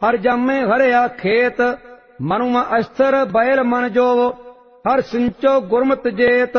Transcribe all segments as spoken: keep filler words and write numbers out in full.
हर जामे हरिया खेत, मनुआ अस्तर बैल मन जोव, हर सिंचो गुरमत जेत।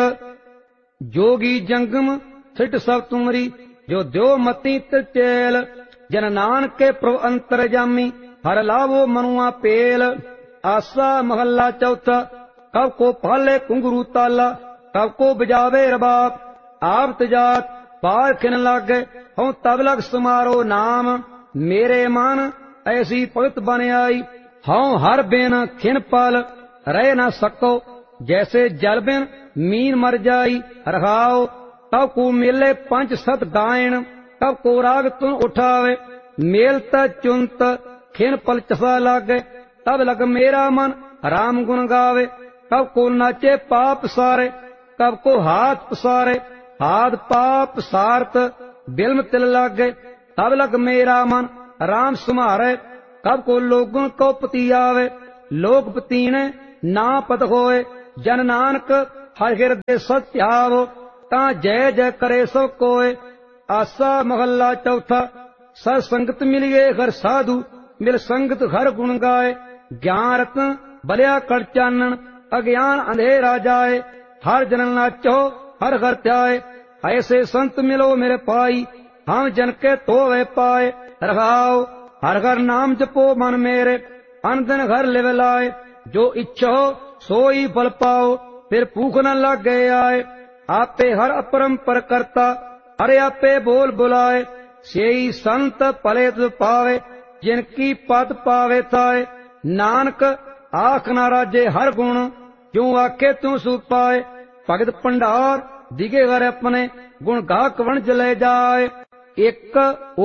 जोगी जंगम सिट सब तुमरी, जो द्यो मती चेल, जन नानक के प्रभु अंतर जामी, हर लावो मनुआ पेल। आसा महला चौथा। कब को पाले कुंगरू ताला, कब को बजावे रबाब, आप तजात पार खिन लागे, हूं तब लग समारो नाम। मेरे मन ऐसी भगत बन आई, हूं हर बिन खिन पल रह न सको, जैसे जल बिन मीन मर जाई। रखाओ तब को मेले पंच सत गायन, तब को राग तुम उठावे, मेलता चुनत खिन पल चसा लागे। तब लग मेरा मन राम गुण गावे, कब को नाचे पाप सारे, कब को हाथ पसारे, हाथ पाप सारत बिल्म तिल लागे। तब लग मेरा मन राम सुमारे, कब को लोगन को पति आवे, लोग पति ने ना पत होए। जन नानक हर हृदय सत्यावो, ता जय जय करे सब कोय। आसा महला चौथा। सर संगत मिलिए हर साधु, मिल संगत हर गुण गाए। ज्ञान रत्न बलिया कड़ चानन, अज्ञान अंधेरा जाए। हर जन नाचो हर घर त्याए, ऐसे संत मिलो मेरे पाई, हम जन के तो वे पाए। रखाओ हर घर नाम जपो मन मेरे, अन दिन घर लिव लाए। जो इच्छो सोई फल पाओ, फिर भूख न लग गए आए। आपे हर अपरंपर करता, हरे आपे बोल बुलाए। सेई संत भले तुझ पावे, जिनकी पद पावे थाए। नानक आख न राजे हर गुण, क्यों आखे तू सु पाए। भगत भंडार दिगे घर अपने, गुण गाहक वणज ले जाए। एक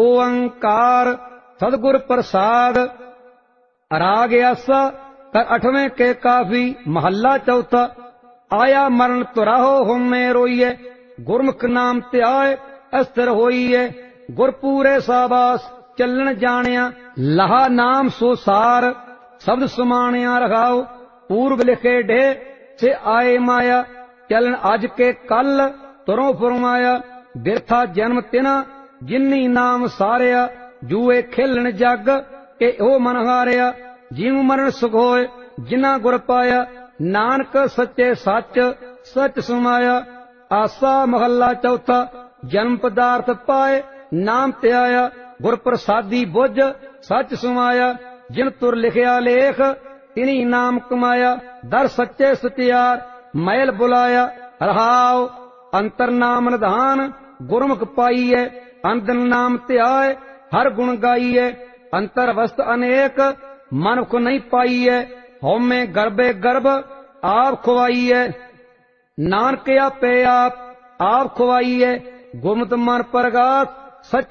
ओंकार सदगुर प्रसाद। राग आसा कर अठवें के काफी। महला चौथा। आया मरण तुराहो होम में रोइए, गुरमुख नाम त्याय अस्थिर होइए। गुर पूरे साबास चलन जानिया, लहा नाम सो सार शब्द सुमानिया। रखाओ पूर्व लिखे ढे से आए माया, चलन आज के कल तुरों फुरमाया। बिरथा जन्म तिना जिन्नी नाम सारिया, जूए खेलन जग के ओ मन हारिया। जीव मरण सुख होए जिना गुर पाया, नानक सच्चे सच सच सुमाया। आसा महला चौथा। जन्म पदार्थ पाए नाम त्याया, गुर प्रसादी बुझ सच सुमाया। जिन तुर लिखिया लेख तिनी नाम कमाया, दर सच्चे सतियार मैल बुलाया। रहाओ अंतर नाम निधान गुरमुख पाइए, अंदन नाम त्याय हर गुण गाइए। अंतर वस्त अनेक मन को नहीं पाइए, होमे गर्भे गर्भ आप खुआइए। नानक आपे आप आप खुआइए, गुरमत मन प्रगात सच